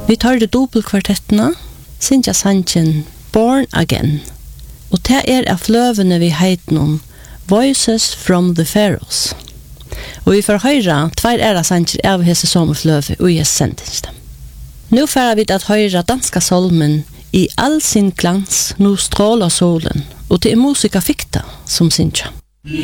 Vi tar det dubbelkvartettene, Sintja Sanchen, Born Again. Og det av fløvene vi heiter noen Voices from the Pharaohs. Og vi får høyre tver sanger av hese sommerfløve og hese sendingste. Nå får vi at høyre danska solmen i all sin glans, nå stråler solen, og det musika fikta som Sintja.